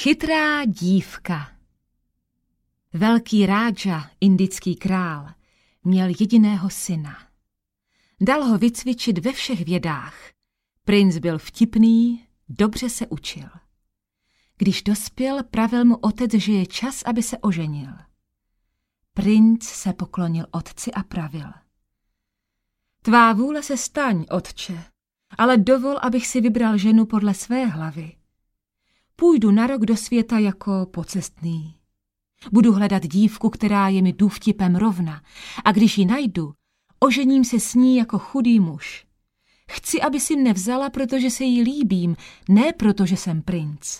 Chytrá dívka. Velký Rádža, indický král, měl jediného syna. Dal ho vycvičit ve všech vědách. Princ byl vtipný, dobře se učil. Když dospěl, pravil mu otec, že je čas, aby se oženil. Princ se poklonil otci a pravil: Tvá vůle se staň, otče, ale dovol, abych si vybral ženu podle své hlavy. Půjdu na rok do světa jako pocestný. Budu hledat dívku, která je mi důvtipem rovna, a když ji najdu, ožením se s ní jako chudý muž. Chci, aby si mne vzala, protože se jí líbím, ne proto, že jsem princ.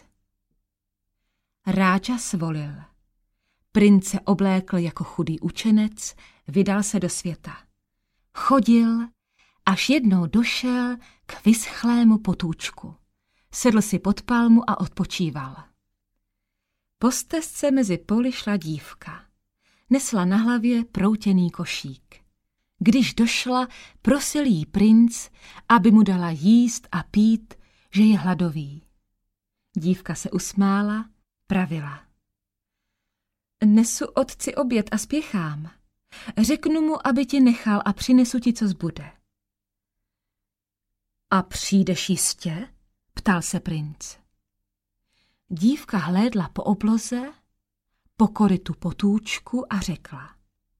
Rádža svolil. Princ se oblékl jako chudý učenec, vydal se do světa. Chodil, až jednou došel k vyschlému potůčku. Sedl si pod palmu a odpočíval. Po stezce mezi poli šla dívka. Nesla na hlavě proutěný košík. Když došla, prosil jí princ, aby mu dala jíst a pít, že je hladový. Dívka se usmála, pravila: Nesu otci oběd a spěchám. Řeknu mu, aby ti nechal a přinesu ti, co zbude. A přijdeš jistě? Ptal se princ. Dívka hlédla po obloze, po korytu potůčku a řekla: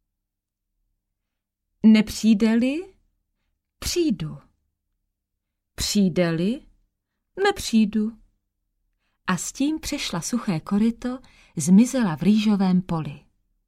Nepřijde-li, přijdu. Přijde-li, nepřijdu. A s tím přešla suché koryto, zmizela v rýžovém poli.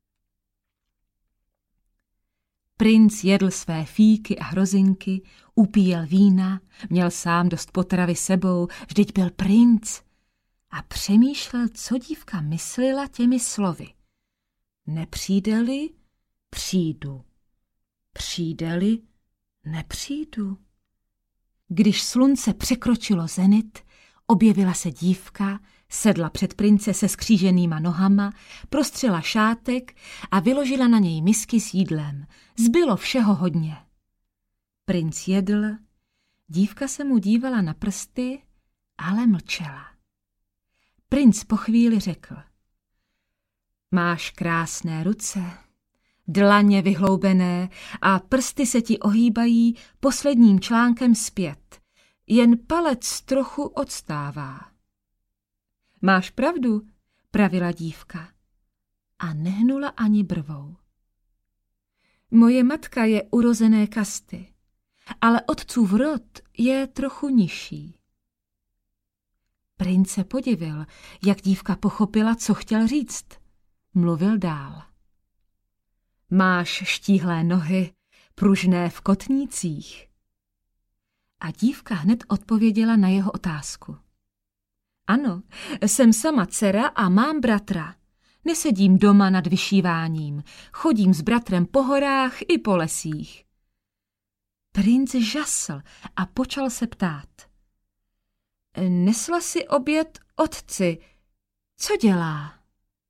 Princ jedl své fíky a hrozinky, upíjel vína, měl sám dost potravy sebou, vždyť byl princ, a přemýšlel, co dívka myslela těmi slovy. Nepřijde-li, přijdu. Přijde-li, nepřijdu. Když slunce překročilo zenit, objevila se dívka, sedla před prince se skříženýma nohama, prostřela šátek a vyložila na něj misky s jídlem. Zbylo všeho hodně. Princ jedl, dívka se mu dívala na prsty, ale mlčela. Princ po chvíli řekl: Máš krásné ruce, dlaně vyhloubené a prsty se ti ohýbají posledním článkem zpět. Jen palec trochu odstává. Máš pravdu, pravila dívka a nehnula ani brvou. Moje matka je urozené kasty, ale otcův rod je trochu nižší. Princ se podivil, jak dívka pochopila, co chtěl říct. Mluvil dál. Máš štíhlé nohy, pružné v kotnících. A dívka hned odpověděla na jeho otázku. Ano, jsem sama dcera a mám bratra. Nesedím doma nad vyšíváním, chodím s bratrem po horách i po lesích. Princ žasl a počal se ptát. Nesla si oběd otci, co dělá?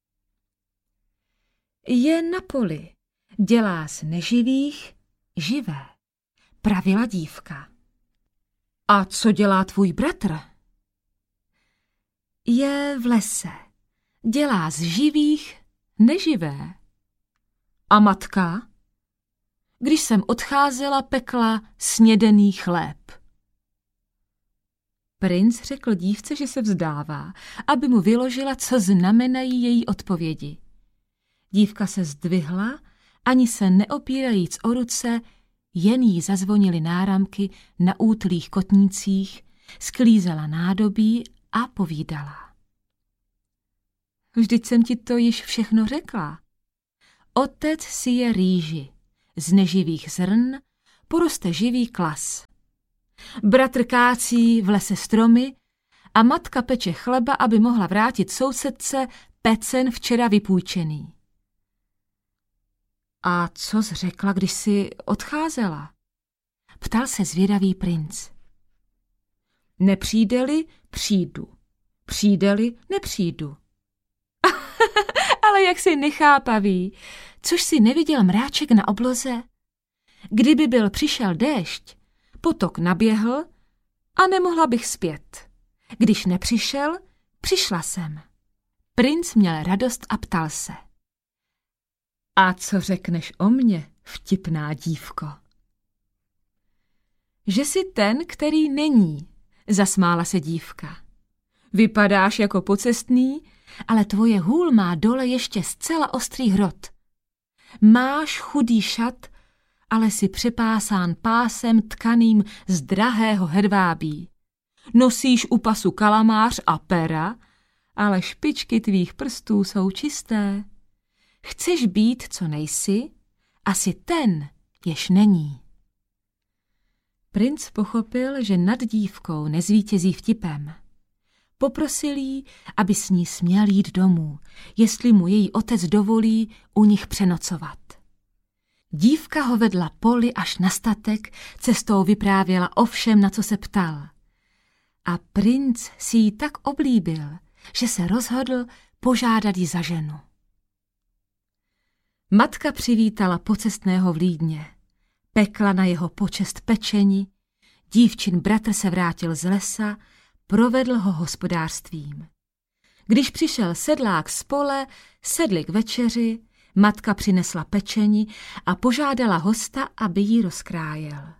Je na poli, dělá z neživých živé, pravila dívka. A co dělá tvůj bratr? Je v lese, dělá z živých neživé. A matka? Když jsem odcházela, pekla snědený chléb. Princ řekl dívce, že se vzdává, aby mu vyložila, co znamenají její odpovědi. Dívka se zdvihla, ani se neopírajíc o ruce, jen jí zazvonily náramky na útlých kotnících, sklízela nádobí a povídala. Vždyť jsem ti to již všechno řekla. Otec si je rýži, z neživých zrn poroste živý klas. Bratr kácí v lese stromy a matka peče chleba, aby mohla vrátit sousedce pecen včera vypůjčený. A co jsi řekla, když jsi odcházela? Ptal se zvědavý princ. Nepřijde-li, přijdu. Přijde-li, nepřijdu. Ale jak jsi nechápavý, což jsi neviděl mráček na obloze? Kdyby byl přišel déšť, potok naběhl a nemohla bych zpět. Když nepřišel, přišla jsem. Princ měl radost a ptal se. A co řekneš o mně, vtipná dívko? Že jsi ten, který není, zasmála se dívka. Vypadáš jako pocestný, ale tvoje hůl má dole ještě zcela ostrý hrot. Máš chudý šat, ale jsi přepásán pásem tkaným z drahého hedvábí. Nosíš u pasu kalamář a pera, ale špičky tvých prstů jsou čisté. Chceš být, co nejsi, a jsi ten, jež není. Princ pochopil, že nad dívkou nezvítězí vtipem. Poprosil jí, aby s ní směl jít domů, jestli mu její otec dovolí u nich přenocovat. Dívka ho vedla poli až na statek, cestou vyprávěla o všem, na co se ptal. A princ si ji tak oblíbil, že se rozhodl požádat ji za ženu. Matka přivítala pocestného v Lídně. Pekla na jeho počest pečeni, dívčin bratr se vrátil z lesa, provedl ho hospodářstvím. Když přišel sedlák z pole, sedli k večeři, matka přinesla pečeni a požádala hosta, aby ji rozkrájel.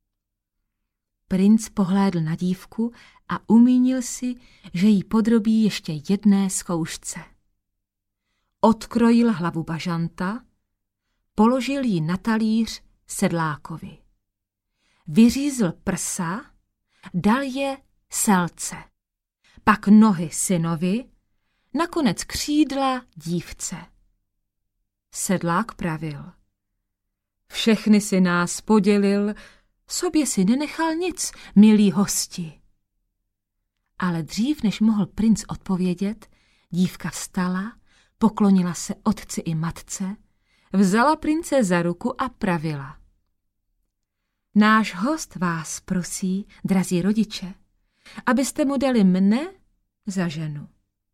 Princ pohlédl na dívku a umínil si, že jí podrobí ještě jedné zkoušce. Odkrojil hlavu bažanta, položil ji na talíř sedlákovi. Vyřízl prsa, dal je selce, pak nohy synovi, nakonec křídla dívce. Sedlák pravil. Všechny si nás podělil, sobě si nenechal nic, milí hosti. Ale dřív, než mohl princ odpovědět, dívka vstala, poklonila se otci i matce, vzala prince za ruku a pravila. Náš host vás prosí, drazí rodiče, abyste mu dali mne za ženu.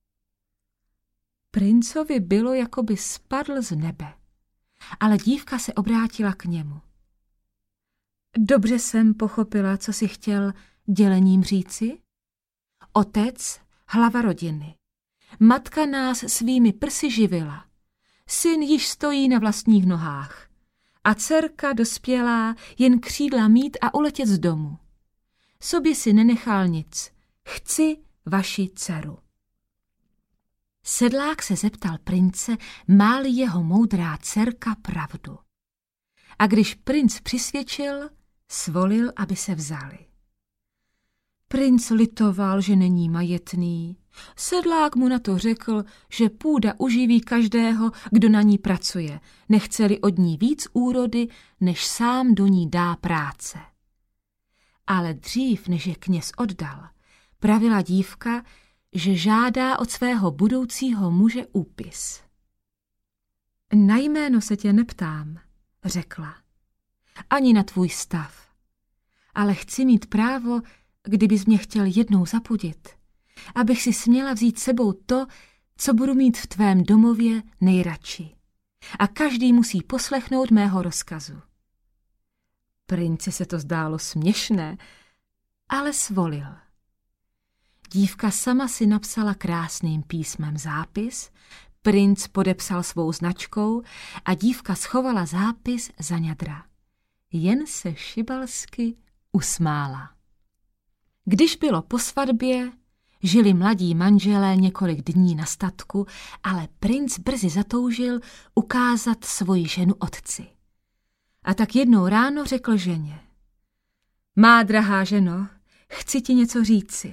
Princovi bylo, jako by spadl z nebe, ale dívka se obrátila k němu. Dobře jsem pochopila, co si chtěl dělením říci? Otec, hlava rodiny. Matka nás svými prsy živila. Syn již stojí na vlastních nohách. A dcerka dospělá jen křídla mít a uletět z domu. Sobě si nenechal nic. Chci vaši dceru. Sedlák se zeptal prince, má-li jeho moudrá dcerka pravdu. A když princ přisvědčil, svolil, aby se vzali. Princ litoval, že není majetný. Sedlák mu na to řekl, že půda uživí každého, kdo na ní pracuje, nechce-li od ní víc úrody, než sám do ní dá práce. Ale dřív, než je kněz oddal, pravila dívka, že žádá od svého budoucího muže úpis. Na jméno se tě neptám, řekla, ani na tvůj stav, ale chci mít právo, kdybys mě chtěl jednou zapudit, abych si směla vzít sebou to, co budu mít v tvém domově nejradši. A každý musí poslechnout mého rozkazu. Princi se to zdálo směšné, ale svolil. Dívka sama si napsala krásným písmem zápis, princ podepsal svou značkou a dívka schovala zápis za ňadra. Jen se šibalsky usmála. Když bylo po svatbě, žili mladí manželé několik dní na statku, ale princ brzy zatoužil ukázat svoji ženu otci. A tak jednou ráno řekl ženě: Má drahá ženo, chci ti něco říci.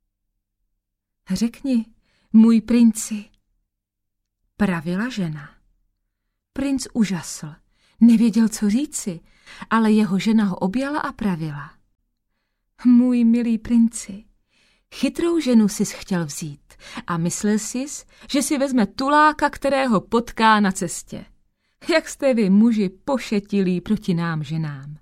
Řekni, můj princi, pravila žena. Princ užasl, nevěděl, co říci, ale jeho žena ho objala a pravila. Můj milý princi, chytrou ženu sis chtěl vzít a myslel sis, že si vezme tuláka, kterého potká na cestě. Jak jste vy, muži, pošetilí proti nám ženám.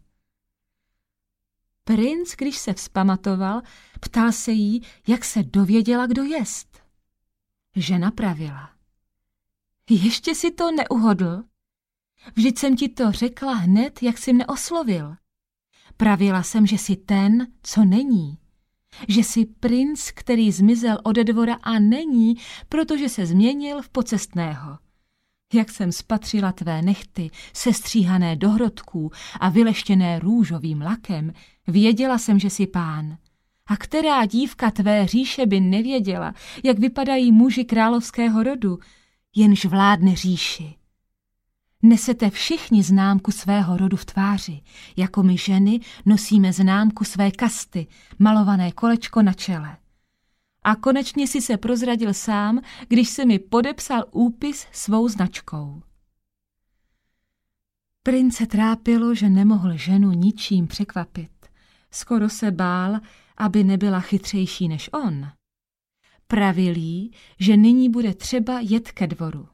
Princ, když se vzpamatoval, ptal se jí, jak se dověděla, kdo jest. Žena pravila. Ještě si to neuhodl? Vždyť jsem ti to řekla hned, jak jsi mne oslovil. Pravila jsem, že jsi ten, co není. že jsi princ, který zmizel ode dvora a není, protože se změnil v pocestného. Jak jsem spatřila tvé nehty, sestříhané do hrodků a vyleštěné růžovým lakem, věděla jsem, že jsi pán. A která dívka tvé říše by nevěděla, jak vypadají muži královského rodu, jenž vládne říši. Nesete všichni známku svého rodu v tváři, jako my ženy nosíme známku své kasty, malované kolečko na čele. A konečně si se prozradil sám, když se mi podepsal úpis svou značkou. Prince trápilo, že nemohl ženu ničím překvapit. Skoro se bál, aby nebyla chytřejší než on. Pravil jí, že nyní bude třeba jet ke dvoru.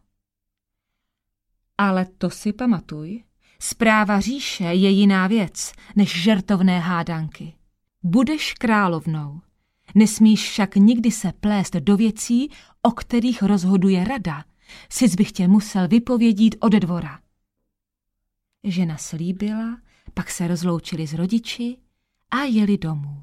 Ale to si pamatuj, správa říše je jiná věc, než žertovné hádanky. Budeš královnou. Nesmíš však nikdy se plést do věcí, o kterých rozhoduje rada. Sic bych tě musel vypovědít ode dvora. Žena slíbila, pak se rozloučili s rodiči a jeli domů.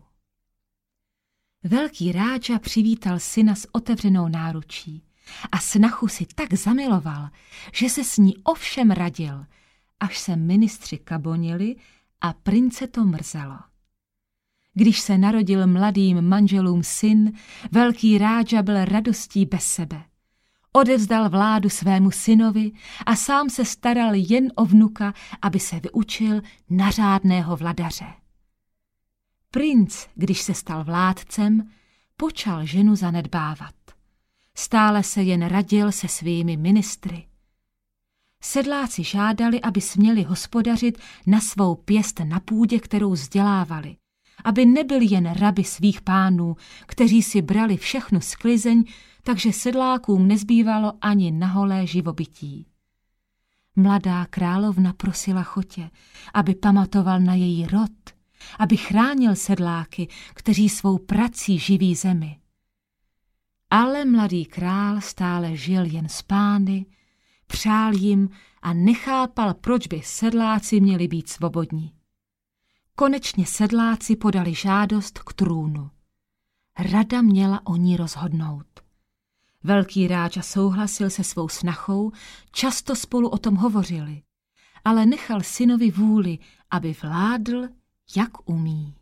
Velký rádža přivítal syna s otevřenou náručí a snachu si tak zamiloval, že se s ní ovšem radil, až se ministři kabonili a prince to mrzelo. Když se narodil mladým manželům syn, velký rádža byl radostí bez sebe. Odevzdal vládu svému synovi a sám se staral jen o vnuka, aby se vyučil na řádného vladaře. Princ, když se stal vládcem, počal ženu zanedbávat. Stále se jen radil se svými ministry. Sedláci žádali, aby směli hospodařit na svou pěst na půdě, kterou vzdělávali, aby nebyli jen rabi svých pánů, kteří si brali všechnu sklizeň, takže sedlákům nezbývalo ani na holé živobytí. Mladá královna prosila Chotě, aby pamatoval na její rod, aby chránil sedláky, kteří svou prací živí zemi. Ale mladý král stále žil jen s pány, přál jim a nechápal, proč by sedláci měli být svobodní. Konečně sedláci podali žádost k trůnu. Rada měla o ní rozhodnout. Velký rádža souhlasil se svou snachou, často spolu o tom hovořili, ale nechal synovi vůli, aby vládl, jak umí.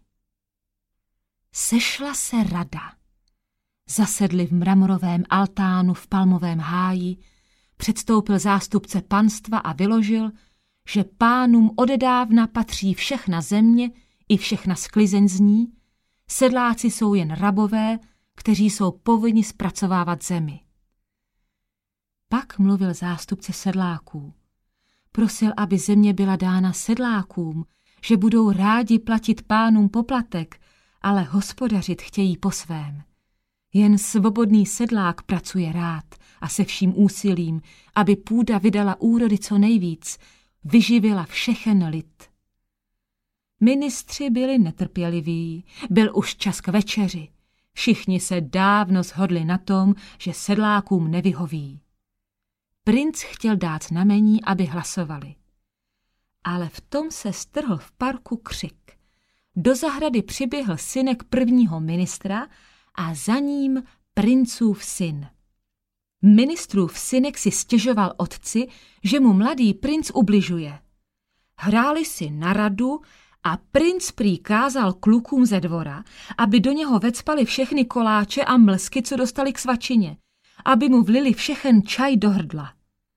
Sešla se rada. Zasedli v mramorovém altánu v palmovém háji, předstoupil zástupce panstva a vyložil, že pánům odedávna patří všechna země i všechna sklizeň z ní, sedláci jsou jen rabové, kteří jsou povinni zpracovávat zemi. Pak mluvil zástupce sedláků. Prosil, aby země byla dána sedlákům, že budou rádi platit pánům poplatek, ale hospodařit chtějí po svém. Jen svobodný sedlák pracuje rád a se vším úsilím, aby půda vydala úrody co nejvíc, vyživila všechen lid. Ministři byli netrpěliví, byl už čas k večeři. Všichni se dávno shodli na tom, že sedlákům nevyhoví. Princ chtěl dát znamení, aby hlasovali. Ale v tom se strhl v parku křik. Do zahrady přiběhl synek prvního ministra a za ním princův syn. Ministrův synek si stěžoval otci, že mu mladý princ ubližuje. Hráli si na radu a princ prý kázal klukům ze dvora, aby do něho vecpali všechny koláče a mlsky, co dostali k svačině, aby mu vlili všechen čaj do hrdla.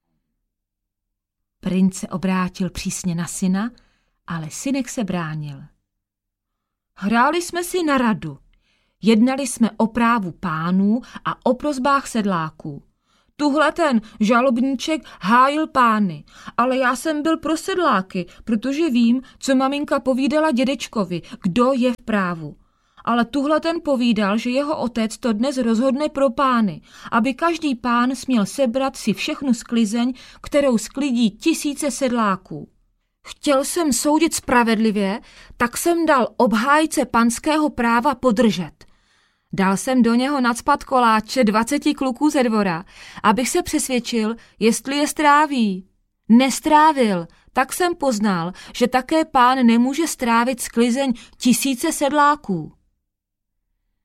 Princ se obrátil přísně na syna, ale synek se bránil. Hráli jsme si na radu, jednali jsme o právu pánů a o prosbách sedláků. Tuhle ten žalobníček hájil pány, ale já jsem byl pro sedláky, protože vím, co maminka povídala dědečkovi, kdo je v právu. Ale tuhle ten povídal, že jeho otec to dnes rozhodne pro pány, aby každý pán směl sebrat si všechnu sklizeň, kterou sklidí tisíce sedláků. Chtěl jsem soudit spravedlivě, tak jsem dal obhájce panského práva podržet. Dal jsem do něho nacpat koláče 20 kluků ze dvora, abych se přesvědčil, jestli je stráví. Nestrávil, tak jsem poznal, že také pán nemůže strávit sklizeň tisíce sedláků.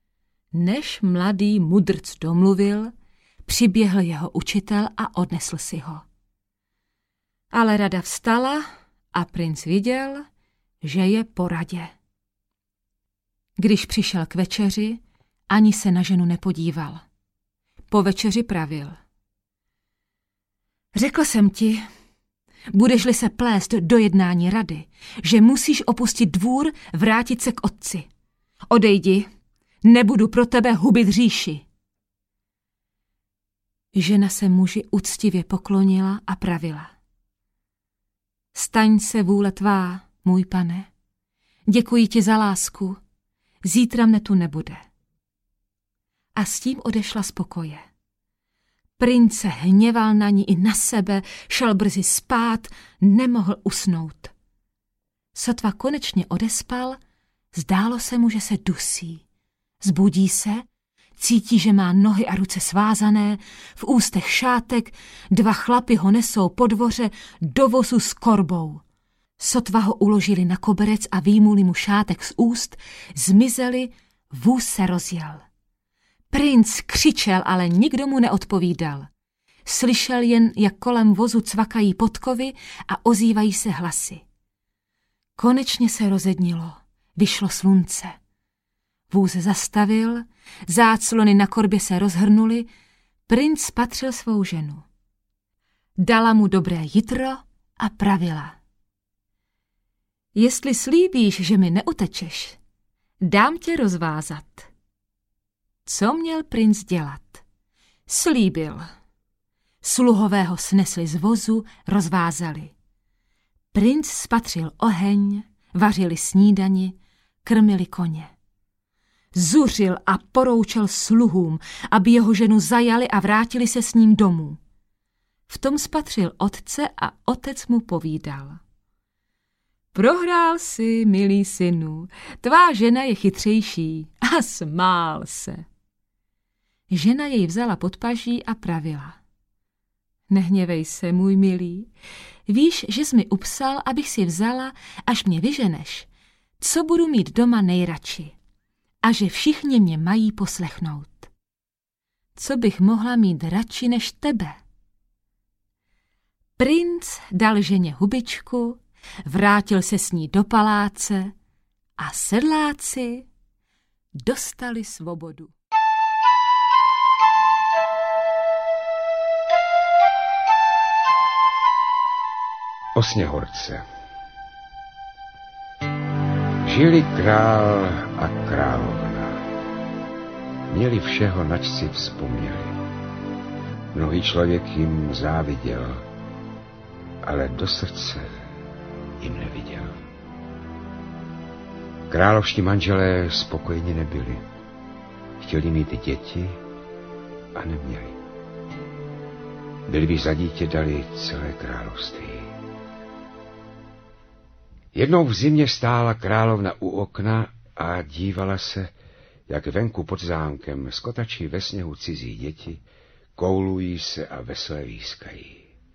Než mladý mudrc domluvil, přiběhl jeho učitel a odnesl si ho. Ale rada vstala a princ viděl, že je po radě. Když přišel k večeři, ani se na ženu nepodíval. Po večeři pravil. Řekl jsem ti, budeš-li se plést do jednání rady, že musíš opustit dvůr, vrátit se k otci. Odejdi, nebudu pro tebe hubit říši. Žena se muži úctivě poklonila a pravila. Staň se vůle tvá, můj pane. Děkuji ti za lásku. Zítra mne tu nebude. A s tím odešla z pokoje. Princ se hněval na ní i na sebe, šel brzy spát, nemohl usnout. Sotva konečně odespal, zdálo se mu, že se dusí. Zbudí se, cítí, že má nohy a ruce svázané, v ústech šátek, 2 chlapi ho nesou po dvoře do vozu s korbou. Sotva ho uložili na koberec a vyjmuli mu šátek z úst, zmizeli, vůz se rozjel. Princ křičel, ale nikdo mu neodpovídal. Slyšel jen, jak kolem vozu cvakají podkovy a ozývají se hlasy. Konečně se rozednilo, vyšlo slunce. Vůz zastavil, záclony na korbě se rozhrnuly, princ spatřil svou ženu. Dala mu dobré jitro a pravila. Jestli slíbíš, že mi neutečeš, dám tě rozvázat. Co měl princ dělat? Slíbil. Sluhové ho snesli z vozu, rozvázali. Princ spatřil oheň, vařili snídani, krmili koně. Zuřil a poroučel sluhům, aby jeho ženu zajali a vrátili se s ním domů. V tom spatřil otce a otec mu povídal. Prohrál si, milý synu, tvá žena je chytřejší, a smál se. Žena jej vzala pod paží a pravila. Nehněvej se, můj milý, víš, že jsi mi upsal, abych si vzala, až mě vyženeš, co budu mít doma nejradši, a že všichni mě mají poslechnout. Co bych mohla mít radši než tebe? Princ dal ženě hubičku, vrátil se s ní do paláce a sedláci dostali svobodu. O Sněhorce. Žili král a královna. Měli všeho, nač si vzpomněli. Mnohý člověk jim záviděl, ale do srdce jim neviděl. Královští manželé spokojeni nebyli. Chtěli mít děti a neměli. Byli by za dítě dali celé království. Jednou v zimě stála královna u okna a dívala se, jak venku pod zámkem skotačí ve sněhu cizí děti, koulují se a vesele výskají.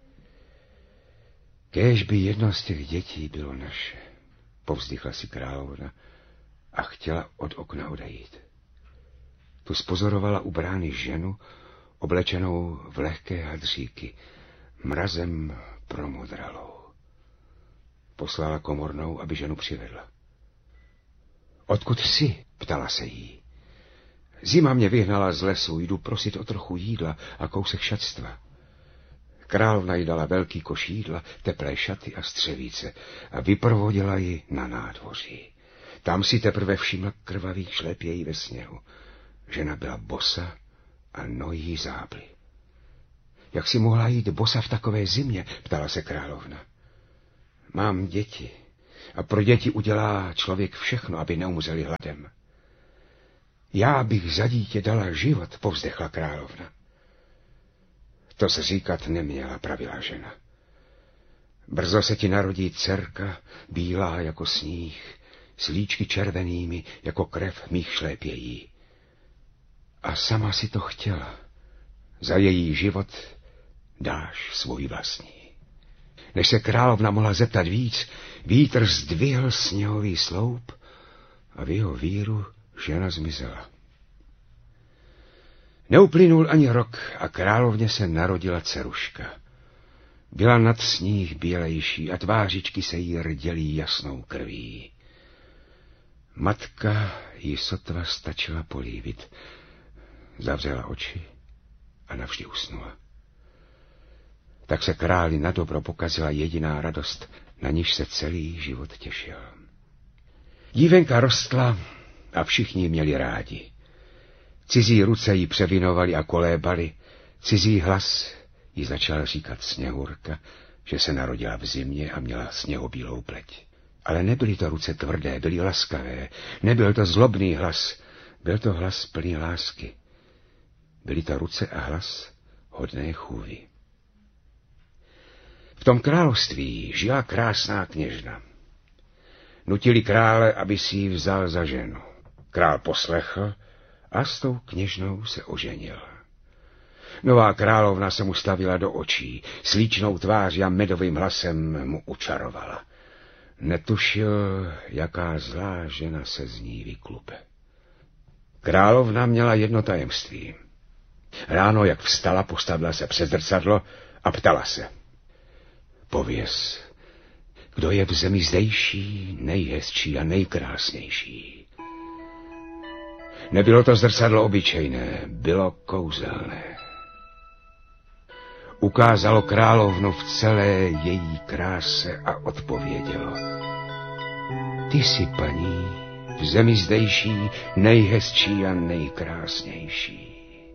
Kéž by jedno z těch dětí bylo naše, povzdychla si královna a chtěla od okna odejít. Tu spozorovala u brány ženu, oblečenou v lehké hadříky, mrazem promodralou. Poslala komornou, aby ženu přivedla. Odkud jsi? Ptala se jí. Zima mě vyhnala z lesu, jdu prosit o trochu jídla a kousek šatstva. Královna jí dala velký koš jídla, teplé šaty a střevíce a vyprovodila ji na nádvoří. Tam si teprve všimla krvavých šlepějí ve sněhu. Žena byla bosa a nohy jí zábly. Jak si mohla jít bosa v takové zimě? Ptala se královna. Mám děti a pro děti udělá člověk všechno, aby neumřeli hladem. Já bych za dítě dala život, povzdechla královna. To se říkat neměla, pravila žena. Brzo se ti narodí dcerka, bílá jako sníh, s líčky červenými jako krev mých šlépějí. A sama si to chtěla. Za její život dáš svůj vlastní. Než se královna mohla zeptat víc, vítr zdvihl sněhový sloup a v jeho víru žena zmizela. Neuplynul ani rok a královně se narodila dceruška. Byla nad sníh bělejší a tvářičky se jí rdělí jasnou krví. Matka ji sotva stačila políbit. Zavřela oči a navždy usnula. Tak se králi nadobro pokazila jediná radost, na níž se celý život těšil. Dívenka rostla a všichni měli rádi. Cizí ruce jí převinovali a kolébali, cizí hlas jí začal říkat Sněhurka, že se narodila v zimě a měla sněhobílou pleť. Ale nebyly to ruce tvrdé, byly laskavé, nebyl to zlobný hlas, byl to hlas plný lásky. Byly to ruce a hlas hodné chůvy. V tom království žila krásná kněžna. Nutili krále, aby si ji vzal za ženu. Král poslechl a s tou kněžnou se oženil. Nová královna se mu stavila do očí, slíčnou tváří a medovým hlasem mu učarovala. Netušil, jaká zlá žena se z ní vyklupe. Královna měla jedno tajemství. Ráno, jak vstala, postavila se před zrcadlo a ptala se. Pověz, kdo je v zemi zdejší, nejhezčí a nejkrásnější. Nebylo to zrcadlo obyčejné, bylo kouzelné. Ukázalo královnu v celé její kráse a odpovědělo. Ty jsi, paní, v zemi zdejší, nejhezčí a nejkrásnější.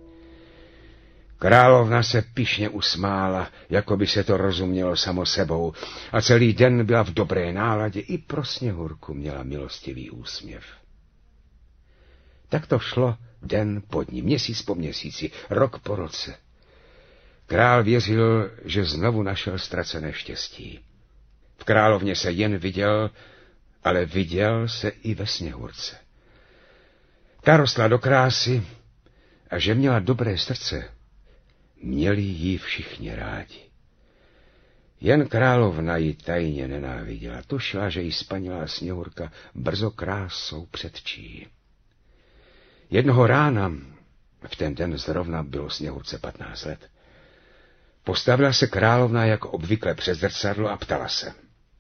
Královna se pyšně usmála, jako by se to rozumělo samo sebou, a celý den byla v dobré náladě, i pro Sněhurku měla milostivý úsměv. Tak to šlo den po dni, měsíc po měsíci, rok po roce. Král věřil, že znovu našel ztracené štěstí. V královně se jen viděl, ale viděl se i ve Sněhurce. Ta rostla do krásy a že měla dobré srdce, měli jí všichni rádi. Jen královna ji tajně nenáviděla, tušila, že jí spanilá Sněhurka brzo krásou předčí. Jednoho rána, v ten den zrovna bylo Sněhurce 15 let, postavila se královna jako obvykle před zrcadlo a ptala se.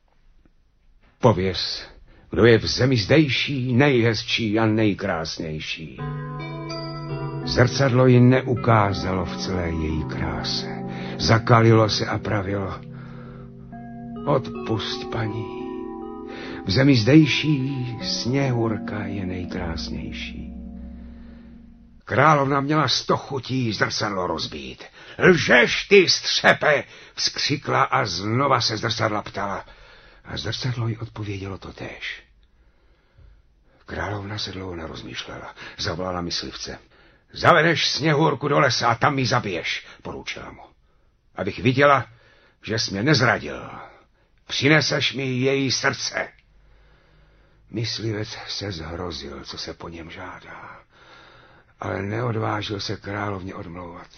Pověz, kdo je v zemi zdejší, nejhezčí a nejkrásnější. Zrcadlo ji neukázalo v celé její kráse. Zakalilo se a pravilo. Odpusť, paní. V zemi zdejší Sněhurka je nejkrásnější. Královna měla 100 chutí zrcadlo rozbít. Lžeš, ty střepe, vzkřikla a znova se zrcadla ptala. A zrcadlo jí odpovědělo totéž. Královna se dlouho nerozmýšlela, zavolala myslivce. Zavedeš Sněhurku do lesa a tam ji zabiješ, poručila mu. Abych viděla, že jsi mě nezradil. Přineseš mi její srdce. Myslivec se zhrozil, co se po něm žádá, ale neodvážil se královně odmlouvat.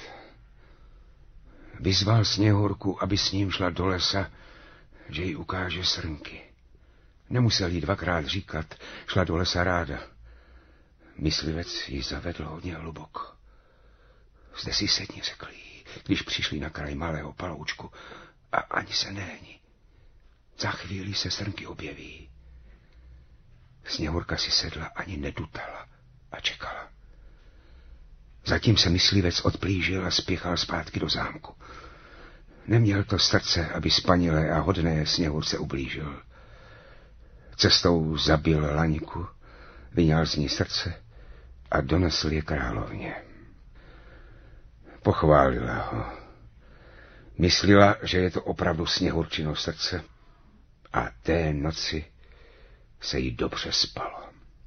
Vyzval Sněhurku, aby s ním šla do lesa, že jí ukáže srnky. Nemusel jí 2krát říkat, šla do lesa ráda. Myslivec ji zavedl hodně hluboko. Zde si sedni, řekl jí, když přišli na kraj malého paloučku, a ani se nehni. Za chvíli se srnky objeví. Sněhurka si sedla, ani nedutala a čekala. Zatím se myslivec odplížil a spěchal zpátky do zámku. Neměl to srdce, aby spanilé a hodné Sněhurce ublížil. Cestou zabil laňku, vyňal z ní srdce a donesl je královně. Pochválila ho. Myslela, že je to opravdu Sněhurčino srdce a té noci se jí dobře spalo.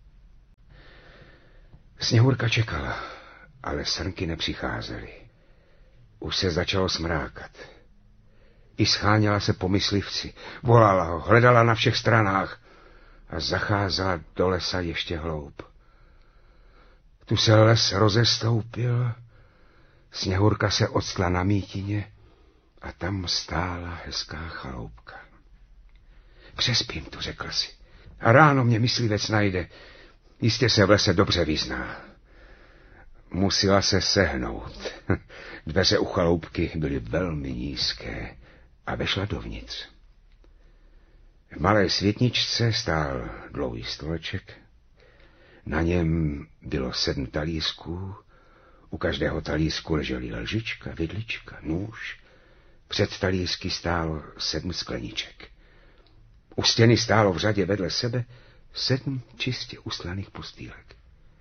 Sněhurka čekala, ale srnky nepřicházely. Už se začalo smrákat. I scháněla se po myslivci, volala ho, hledala na všech stranách a zacházela do lesa ještě hloub. Tu se les rozestoupil, Sněhurka se octla na mítině a tam stála hezká chaloupka. Přespím tu, řekl si, a ráno mě myslivec najde, jistě se v lese dobře vyzná. musela se sehnout. Dveře u chaloupky byly velmi nízké a vešla dovnitř. V malé světničce stál dlouhý stoleček. Na něm bylo 7 talířků. U každého talířku ležely lžička, vidlička, nůž. Před talířky stálo 7 skleniček. U stěny stálo v řadě vedle sebe 7 čistě ustlaných postýlek.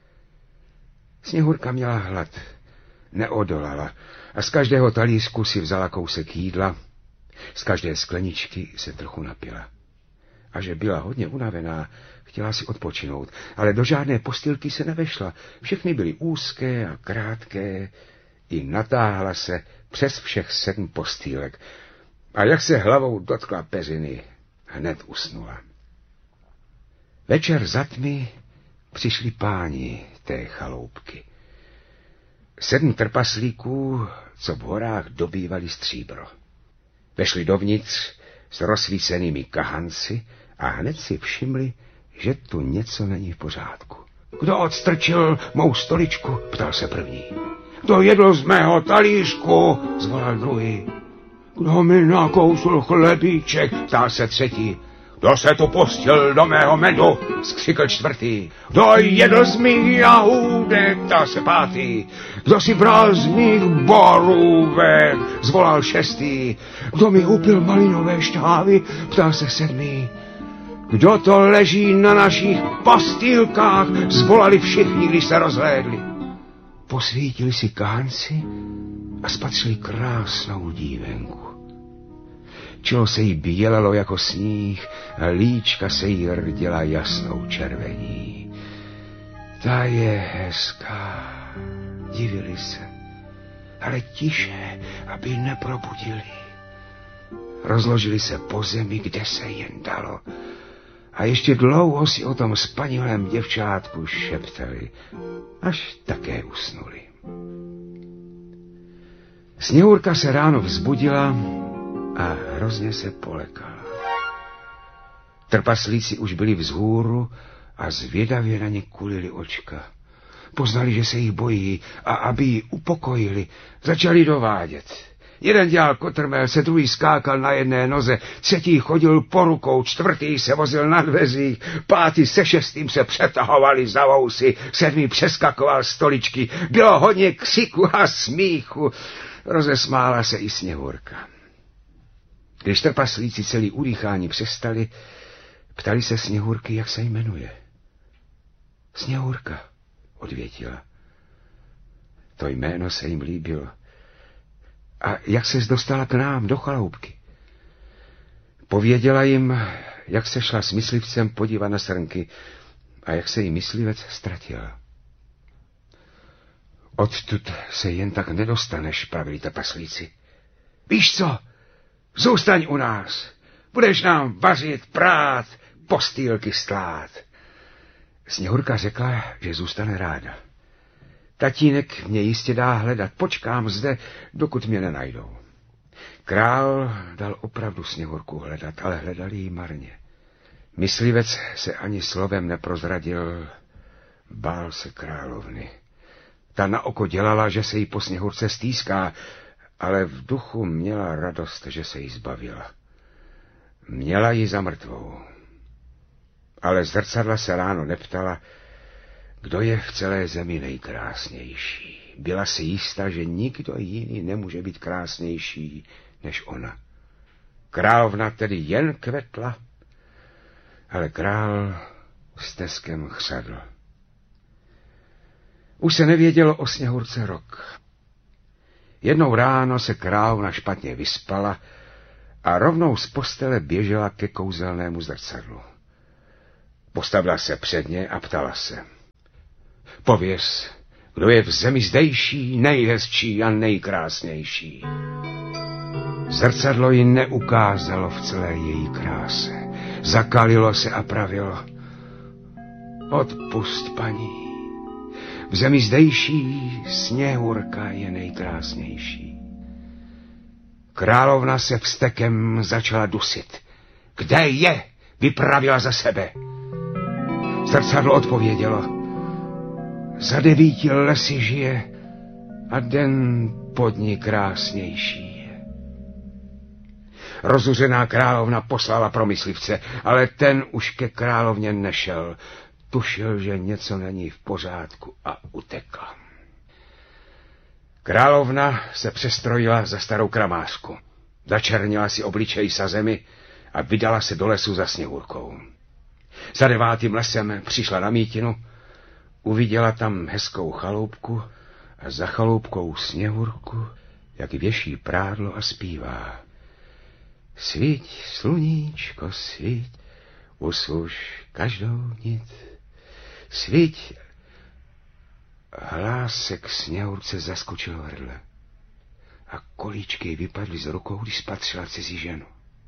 Sněhurka měla hlad, neodolala a z každého talířku si vzala kousek jídla, z každé skleničky se trochu napila. A že byla hodně unavená, chtěla si odpočinout, ale do žádné postýlky se nevešla. Všechny byly úzké a krátké, i natáhla se přes všech 7 postýlek. A jak se hlavou dotkla peřiny, hned usnula. Večer za tmy přišli páni té chaloupky. 7 trpaslíků, co v horách dobývali stříbro. Vešli dovnitř s rozsvícenými kahanci a hned si všimli, že tu něco není v pořádku. Kdo odstrčil mou stoličku? Ptal se první. Kdo jedl z mého talířku? Zvolal druhý. Kdo mi nakousl chlebíček? Ptal se třetí. Kdo se tu pustil do mého medu? Skřikl čtvrtý. Kdo jedl z mých jahůdek? Ptal se pátý. Kdo si bral z mých borůvek? Zvolal šestý. Kdo mi upil malinové štávy? Ptal se sedmý. Kdo to leží na našich postýlkách? Zvolali všichni, když se rozhlédli. Posvítili si kánci a spatřili krásnou dívenku. Čelo se jí bělelo jako sníh a líčka se jí rděla jasnou červení. Ta je hezká, divili se, ale tiše, aby ji neprobudili. Rozložili se po zemi, kde se jen dalo, a ještě dlouho si o tom spanilém děvčátku šeptali, až také usnuli. Sněhurka se ráno vzbudila a hrozně se polekala. Trpaslíci už byli vzhůru a zvědavě na ně kulili očka. Poznali, že se jich bojí, a aby ji upokojili, začali dovádět. Jeden dělal kotrmelce, druhý skákal na jedné noze, třetí chodil po rukou, čtvrtý se vozil na dveřích, pátý se šestým se přetahovali za vousy, sedmý přeskakoval stoličky. Bylo hodně křiku a smíchu. Rozesmála se i Sněhurka. Když trpaslíci celý udýchání přestali, ptali se Sněhurky, jak se jmenuje. Sněhurka, odvětila. To jméno se jim líbilo. A jak ses dostala k nám do chaloupky? Pověděla jim, jak se šla s myslivcem podívat na srnky a jak se jí myslivec ztratil. Odtud se jen tak nedostaneš, pravili trpaslíci. Víš co? Zůstaň u nás. Budeš nám vařit, prát, postýlky stlát. Sněhurka řekla, že zůstane ráda. Tatínek mě jistě dá hledat, počkám zde, dokud mě nenajdou. Král dal opravdu Sněhurku hledat, ale hledali ji marně. Myslivec se ani slovem neprozradil, bál se královny. Ta na oko dělala, že se jí po Sněhurce stýská, ale v duchu měla radost, že se jí zbavila. Měla ji za mrtvou. Ale zrcadla se ráno neptala, kdo je v celé zemi nejkrásnější. Byla si jistá, že nikdo jiný nemůže být krásnější než ona. Královna tedy jen kvetla, ale král s teskem chřadl. Už se nevědělo o Sněhurce rok. Jednou ráno se královna špatně vyspala a rovnou z postele běžela ke kouzelnému zrcadlu. Postavila se před ně a ptala se. Pověz, kdo je v zemi zdejší, nejhezčí a nejkrásnější. Zrcadlo ji neukázalo v celé její kráse. Zakalilo se a pravilo. Odpusť, paní. V zemi zdejší Sněhurka je nejkrásnější. Královna se vztekem začala dusit. Kde je? Vypravila za sebe. Zrcadlo odpovědělo. za 9 lesy žije a den pod ní krásnější je. Rozuřená královna poslala pro myslivce, ale ten už ke královně nešel. Tušil, že něco není v pořádku a utekla. Královna se přestrojila za starou kramářku. Začernila si obličej sazemi a vydala se do lesu za Sněhurkou. Za 9. lesem přišla na mítinu, uviděla tam hezkou chaloupku a za chaloupkou Sněhurku, jak věší prádlo a zpívá. Svíť, sluníčko, svíť, usluž každou nit. Svíť. Hlásek Sněhurce zaskočil hrdle a kolíčky vypadly z rukou, když spatřila cizí ženu.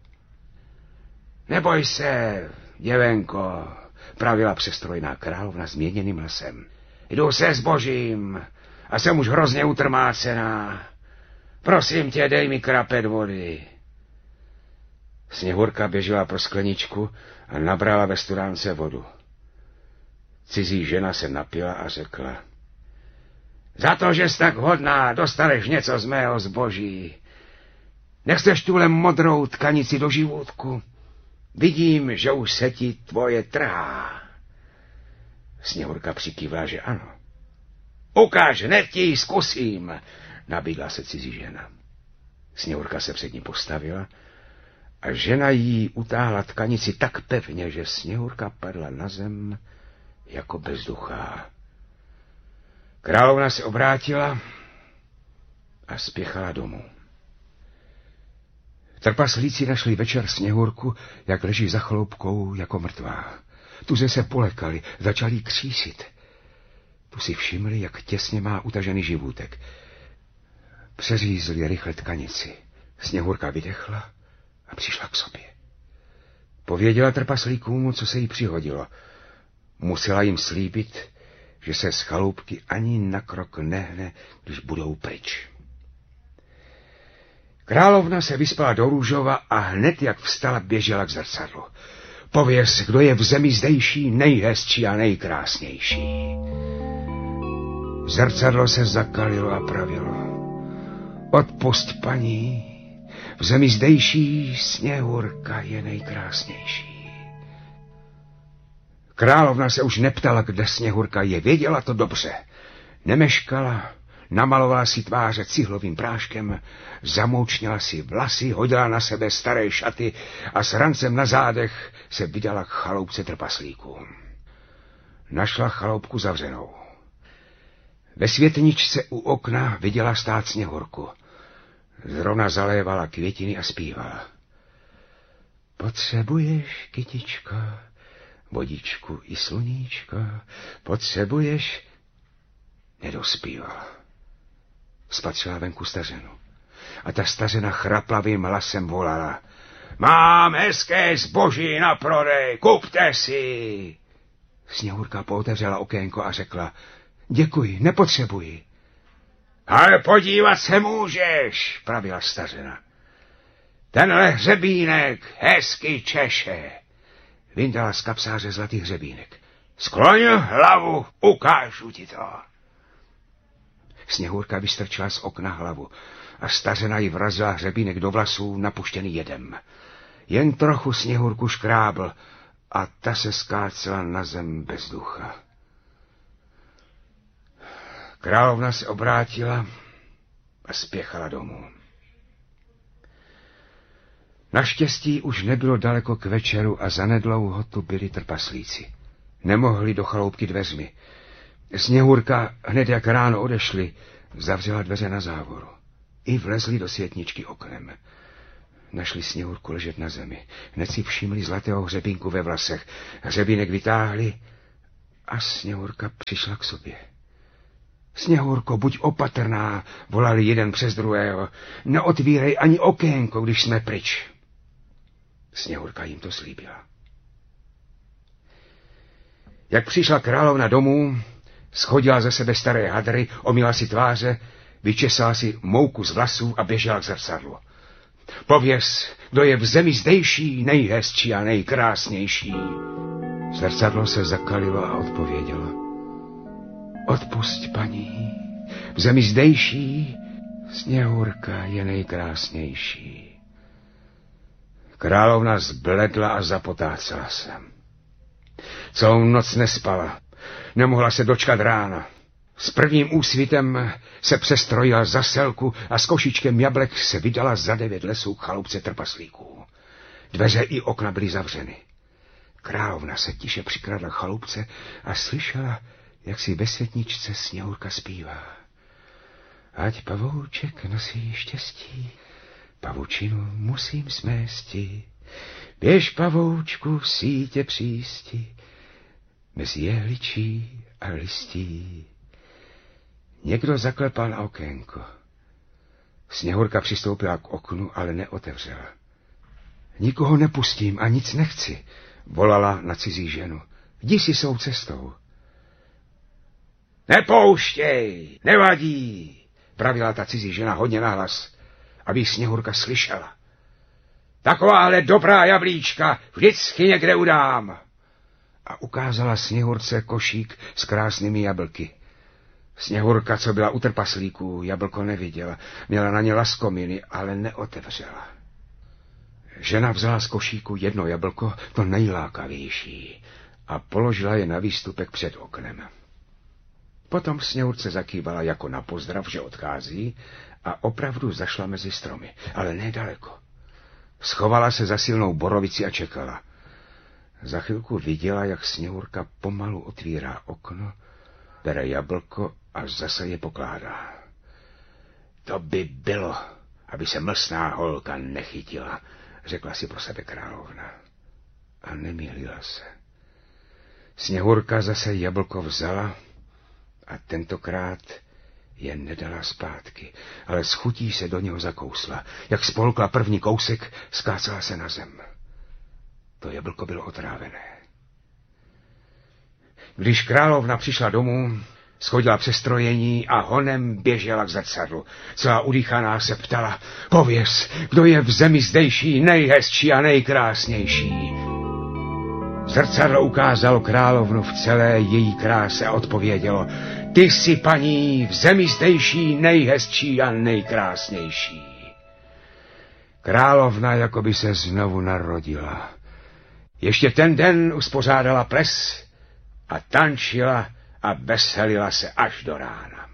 Neboj se, děvenko, pravila přestrojná královna změněným hlasem. Jdu se zbožím a jsem už hrozně utrmácená. Prosím tě, dej mi krapet vody. Sněhurka běžela pro skleničku a nabrala ve studánce vodu. Cizí žena se napila a řekla: Za to, že jsi tak hodná, dostaneš něco z mého zboží. Nechceš tuhle modrou tkanici do živůtku? Vidím, že už se ti tvoje trhá. Sněhurka přikývla, že ano. Ukáž, hned ti ji zkusím, nabídla se cizí žena. Sněhurka se před ní postavila a žena jí utáhla tkanici tak pevně, že Sněhurka padla na zem jako bezduchá. Královna se obrátila a spěchala domů. Trpaslíci našli večer Sněhurku, jak leží za chaloupkou jako mrtvá. Tuze se polekali, začali křísit. Tu si všimli, jak těsně má utažený živůtek. Přeřízli rychle tkanici. Sněhurka vydechla a přišla k sobě. Pověděla trpaslíkům, co se jí přihodilo. Musela jim slíbit, že se z chaloupky ani na krok nehne, když budou pryč. Královna se vyspala do růžova a hned, jak vstala, běžela k zrcadlu. Pověz, kdo je v zemi zdejší nejhezčí a nejkrásnější. Zrcadlo se zakalilo a pravilo: Odpusť, paní, v zemi zdejší Sněhurka je nejkrásnější. Královna se už neptala, kde Sněhurka je, věděla to dobře. Nemeškala, namalovala si tváře cihlovým práškem, zamoučnila si vlasy, hodila na sebe staré šaty a s rancem na zádech se vydala k chaloupce trpaslíků. Našla chaloupku zavřenou. Ve světničce u okna viděla stát Sněhurku. Zrovna zalévala květiny a zpívala. Potřebuješ, kytičko, vodičku i sluníčko, potřebuješ... Nedospívala. Spatřila venku stařenu. A ta stařena chraplavým hlasem volala: Mám hezké zboží na prodej, kupte si. Sněhurka pootevřela okénko a řekla: Děkuji, nepotřebuji. Ale podívat se můžeš, pravila stařena. Tenhle hřebínek hezky češe. Vyndala z kapsáře zlatý hřebínek. Skloň hlavu, ukážu ti to. Sněhurka vystrčila z okna hlavu a stařena jí vrazila hřebínek do vlasů napuštěný jedem. Jen trochu Sněhurku škrábl a ta se skácela na zem bez ducha. Královna se obrátila a spěchala domů. Naštěstí už nebylo daleko k večeru a zanedlouho tu byli trpaslíci. Nemohli do chaloupky dveřmi. Sněhurka, hned jak ráno odešli, zavřela dveře na závoru. I vlezli do světničky oknem. Našli Sněhurku ležet na zemi. Hned si všimli zlatého hřebínku ve vlasech. Hřebínek vytáhli a Sněhurka přišla k sobě. Sněhurko, buď opatrná, volali jeden přes druhého. Neotvírej ani okénko, když jsme pryč. Sněhurka jim to slíbila. Jak přišla královna domů, schodila ze sebe staré hadry, omyla si tváře, vyčesala si mouku z vlasů a běžela k zrcadlu. Pověz, kdo je v zemi zdejší, nejhezčí a nejkrásnější. Zrcadlo se zakalilo a odpovědělo: Odpusť, paní, v zemi zdejší Sněhurka je nejkrásnější. Královna zbledla a zapotácela se. Celou noc nespala, nemohla se dočkat rána. S prvním úsvitem se přestrojila za selku a s košíčkem jablek se vydala za 9 lesů k chalupce trpaslíků. Dveře i okna byly zavřeny. Královna se tiše přikradla k chalupce a slyšela, jak si ve světničce Sněhurka zpívá. Ať pavouček nosí štěstí, pavučinu musím smésti. Běž, pavoučku, sítě přísti, mezi jehličí a listí. Někdo zaklepal na okénko. Sněhurka přistoupila k oknu, ale neotevřela. Nikoho nepustím a nic nechci, volala na cizí ženu. Jdi si svou cestou. Nepouštěj, nevadí, pravila ta cizí žena hodně nahlas, aby Sněhurka slyšela. Takováhle dobrá jablíčka vždycky někde udám. A ukázala Sněhurce košík s krásnými jablky. Sněhurka, co byla u trpaslíků, jablko neviděla, měla na ně laskominy, ale neotevřela. Žena vzala z košíku jedno jablko, to nejlákavější, a položila je na výstupek před oknem. Potom Sněhurce zakývala jako na pozdrav, že odchází, a opravdu zašla mezi stromy, ale nedaleko. Schovala se za silnou borovici a čekala. Za chvilku viděla, jak Sněhurka pomalu otvírá okno, bere jablko a zase je pokládá. To by bylo, aby se mlsná holka nechytila, řekla si pro sebe královna. A nemýlila se. Sněhurka zase jablko vzala a tentokrát je nedala zpátky, ale s chutí se do něho zakousla. Jak spolkla první kousek, skácela se na zem. To jablko bylo otrávené. Když královna přišla domů, schodila přestrojení a honem běžela k zrcadlu. Celá udýchaná se ptala, pověz, kdo je v zemi zdejší nejhezčí a nejkrásnější. Zrcadlo ukázalo královnu v celé její kráse a odpovědělo, ty jsi, paní, v zemi zdejší nejhezčí a nejkrásnější. Královna jakoby se znovu narodila. Ještě ten den uspořádala ples a tančila a veselila se až do rána.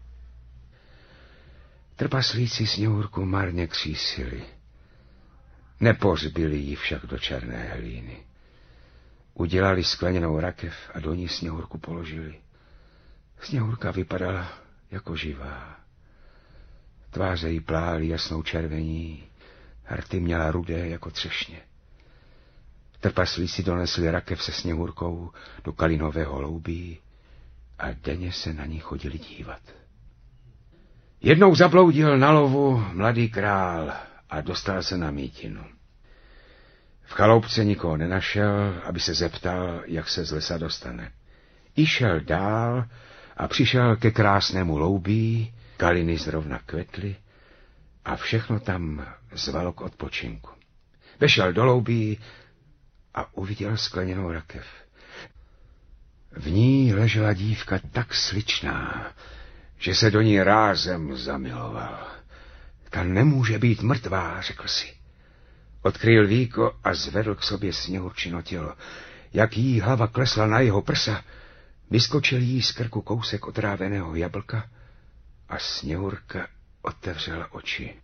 Trpaslíci Sněhurku marně křísili. Nepořbili ji však do černé hlíny. Udělali skleněnou rakev a do ní Sněhurku položili. Sněhurka vypadala jako živá. Tváře jí plály jasnou červení, rty měla rudé jako třešně. Trpaslíci donesli rakev se Sněhurkou do kalinového loubí a denně se na ní chodili dívat. Jednou zabloudil na lovu mladý král a dostal se na mýtinu. V chaloupce nikoho nenašel, aby se zeptal, jak se z lesa dostane. I šel dál a přišel ke krásnému loubí, kaliny zrovna kvetly a všechno tam zvalo k odpočinku. Vešel do loubí a uviděl skleněnou rakev. V ní ležela dívka tak sličná, že se do ní rázem zamiloval. Ta nemůže být mrtvá, řekl si. Odkryl víko a zvedl k sobě Sněhurčino tělo. Jak jí hlava klesla na jeho prsa, vyskočil jí z krku kousek otráveného jablka a Sněhurka otevřela oči.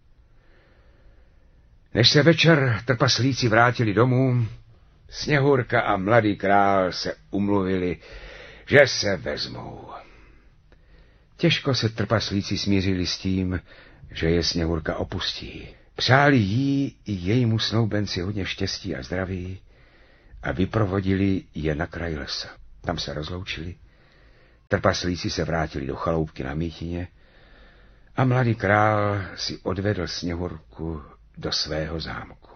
Než se večer trpaslíci vrátili domů, Sněhurka a mladý král se umluvili, že se vezmou. Těžko se trpaslíci smířili s tím, že je Sněhurka opustí. Přáli jí i jejímu snoubenci hodně štěstí a zdraví a vyprovodili je na kraj lesa. Tam se rozloučili, trpaslíci se vrátili do chaloupky na mítině a mladý král si odvedl Sněhurku do svého zámku.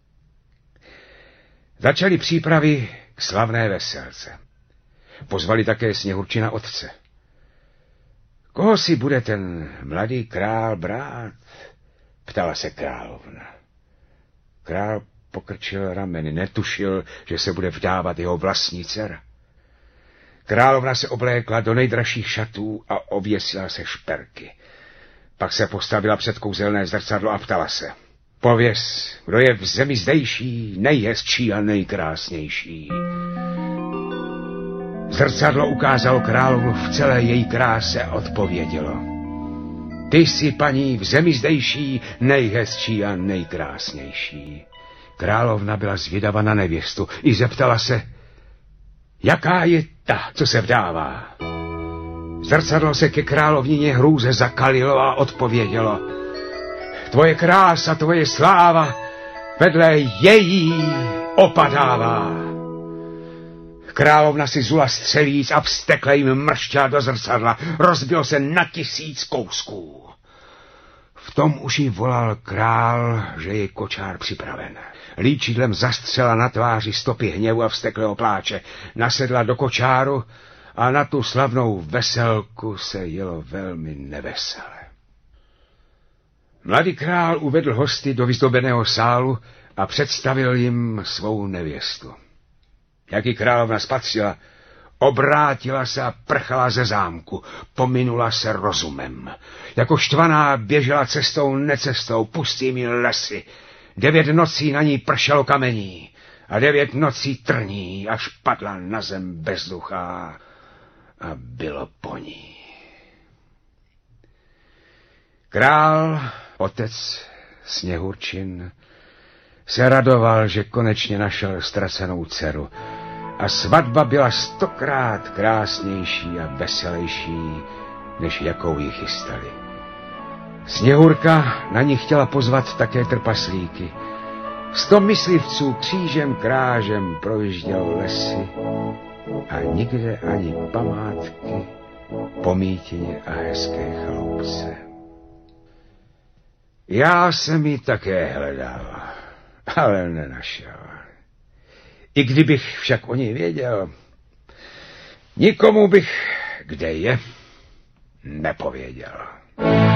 Začali přípravy k slavné veselce. Pozvali také Sněhurčina otce. Koho si bude ten mladý král brát? Ptala se královna. Král pokrčil rameny, netušil, že se bude vdávat jeho vlastní dcera. Královna se oblékla do nejdražších šatů a ověsila se šperky. Pak se postavila před kouzelné zrcadlo a ptala se. Pověz, kdo je v zemi zdejší nejhezčí a nejkrásnější. Zrcadlo ukázalo královnu v celé její kráse a odpovědělo. Ty jsi, paní, v zemi zdejší nejhezčí a nejkrásnější. Královna byla zvědava na nevěstu i zeptala se, jaká je ta, co se vdává. Zrcadlo se ke královnině hrůze zakalilo a odpovědělo. Tvoje krása, tvoje sláva vedle její opadává. Královna si zula střelíc a vztekle jim mršťala do zrcadla. Rozbilo se na 1000 kousků. V tom už jí volal král, že je kočár připraven. Líčidlem zastřela na tváři stopy hněvu a vzteklého pláče. Nasedla do kočáru a na tu slavnou veselku se jelo velmi nevesele. Mladý král uvedl hosty do vyzdobeného sálu a představil jim svou nevěstu. Jak ji královna spatřila, obrátila se a prchala ze zámku, pominula se rozumem. Jako štvaná běžela cestou necestou, pustými lesy. 9 nocí na ní pršelo kamení a 9 nocí trní, až padla na zem bezduchá a bylo po ní. Král, otec Sněhurčin, se radoval, že konečně našel ztracenou dceru a svatba byla 100krát krásnější a veselější, než jakou ji chystali. Sněhurka na ní chtěla pozvat také trpaslíky. 100 myslivců křížem krážem projíždělo lesy a nikde ani památky po mítině a hezké chaloupce. Já jsem ji také hledal, ale nenašel. I kdybych však o ní věděl, nikomu bych, kde je, nepověděl.